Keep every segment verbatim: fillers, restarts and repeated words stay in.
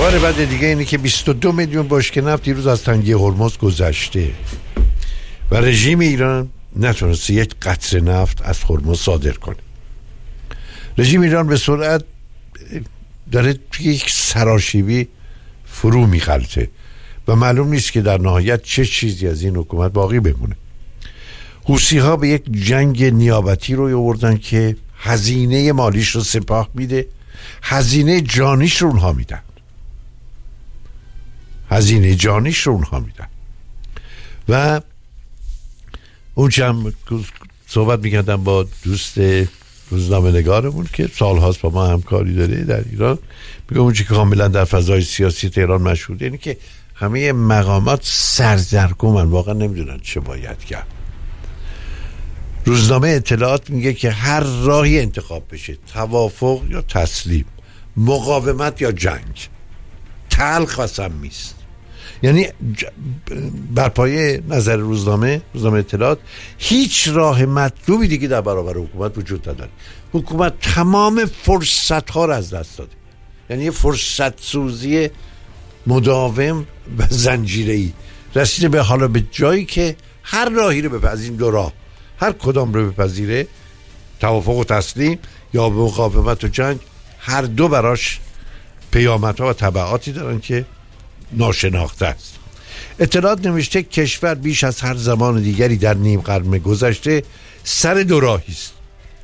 خبر بعد دیگه اینه که بیست و دو میلیون بشکه نفت دیروز از تنگه هرمز گذشته و رژیم ایران نتونسته یک قطره نفت از هرمز صادر کنه. رژیم ایران به سرعت داره توی یک سراشیبی فرو میخلطه و معلوم نیست که در نهایت چه چیزی از این حکومت باقی بمونه. حوثی ها به یک جنگ نیابتی رو آوردن که هزینه مالیش رو سپاه میده، هزینه جانیش رو اونها میدن هزینه جانیش رو اونها میدن و اون چند صحبت میکردم با دوست روزنامه نگارمون که سالهاست با ما همکاری داره در ایران، میگم اون چی که کاملا در فضای سیاسی تهران مشهوده اینه که همه مقامات سردرگمن، واقعا نمیدونن چه باید کرد. روزنامه اطلاعات میگه که هر راهی انتخاب بشه، توافق یا تسلیم، مقاومت یا جنگ، تلخ و سمیست. یعنی بر پایه نظر روزنامه روزنامه اطلاعات هیچ راه مطلوبی دیگه در برابر حکومت وجود نداره. حکومت تمام فرصت ها رو از دست داده، یعنی فرصت سوزی مداوم و زنجیره‌ای رسیده به حالا به جایی که هر راهی رو بپذیریم، دو راه هر کدام رو بپذیره، توافق و تسلیم یا مقاومت و جنگ، هر دو براش پیامدها و تبعاتی دارن که ناشناخته است. اطلاعات نوشته کشور بیش از هر زمان دیگری در نیم قرن گذشته سر دو راهی است،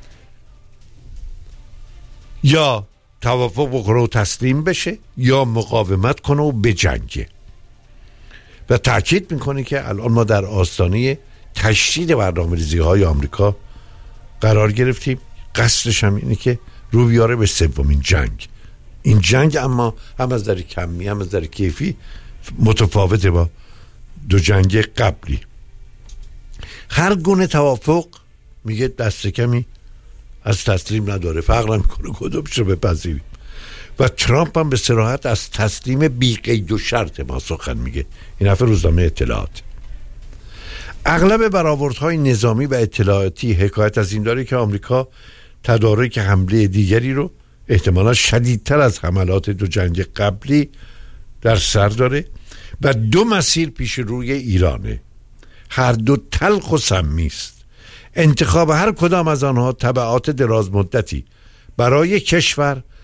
یا توافق بکنه و تسلیم بشه یا مقاومت کنه و بجنگه. و تاکید میکنه که الان ما در آستانه تشدید برنامه‌ریزی های آمریکا قرار گرفتیم. قصدش هم اینه که رو بیاره به سومین جنگ. این جنگ اما هم از نظر کمی هم از نظر کیفی متفاوته با دو جنگ قبلی. هر گونه توافق میگه دست کمی از تسلیم نداره، فرق نمیکنه کدومش رو بپذیریم. و ترامپ هم به صراحت از تسلیم بی قید و شرط ما سخن میگه. این حرف روزنامه اطلاعات. اغلب برآوردهای نظامی و اطلاعاتی حکایت از این داره که آمریکا تدارک حمله دیگری رو احتمالا شدیدتر از حملات دو جنگ قبلی در سر داره و دو مسیر پیش روی ایرانه، هر دو تلخ و سمی است. انتخاب هر کدام از آنها تبعات دراز مدتی برای کشور